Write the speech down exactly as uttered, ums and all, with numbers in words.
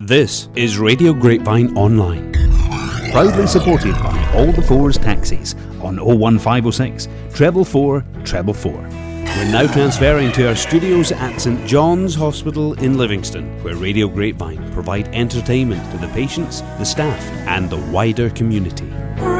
This is Radio Grapevine Online, proudly supported by All the Fours Taxis on oh one five oh six, treble four, treble four. We're now transferring to our studios at St John's Hospital in Livingston, where Radio Grapevine provide entertainment to the patients, the staff and the wider community.